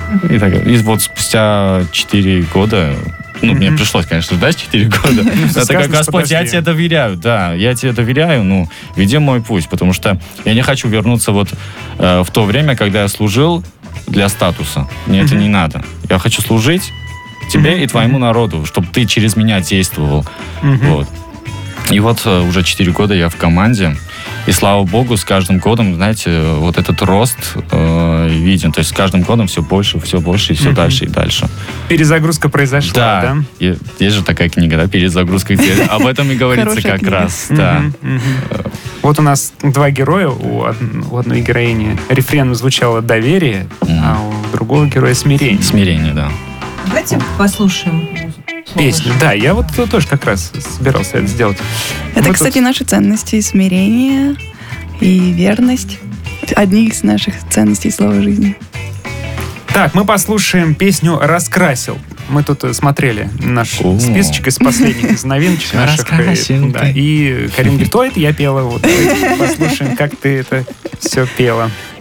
И вот спустя 4 года... мне пришлось, конечно, ждать 4 года. Это как Господь, я тебе доверяю, да, я тебе доверяю, веди мой путь, потому что я не хочу вернуться вот в то время, когда я служил для статуса. Мне это не надо. Я хочу служить тебе и твоему народу, чтобы ты через меня действовал. Вот. И вот уже 4 года я в команде. И слава богу, с каждым годом, знаете, вот этот рост виден. То есть с каждым годом все больше и все дальше и дальше. Перезагрузка произошла, да? Есть же такая книга, да, «Перезагрузка». Где об этом и говорится как раз. Да. Вот у нас 2 героя, у одной героини рефрен звучало «доверие», а у другого героя «смирение». «Смирение», да. Давайте послушаем песню. Да, я вот тоже как раз собирался это сделать. Это, кстати, наши ценности. Смирение и верность. Одни из наших ценностей слова жизни. Так, мы послушаем песню «Раскрасил». Мы тут смотрели наш списочек из последних, из новиночек наших. И Карин говорит, это я пела. Вот, послушаем, как ты это все пела.